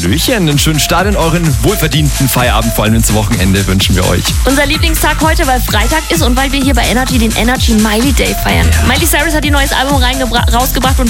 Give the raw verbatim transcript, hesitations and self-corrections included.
Hallöchen, einen schönen Start in euren wohlverdienten Feierabend, vor allem ins Wochenende wünschen wir euch. Unser Lieblingstag heute, weil Freitag ist und weil wir hier bei Energy den Energy Miley Day feiern. Ja. Miley Cyrus hat ihr neues Album rausgebracht und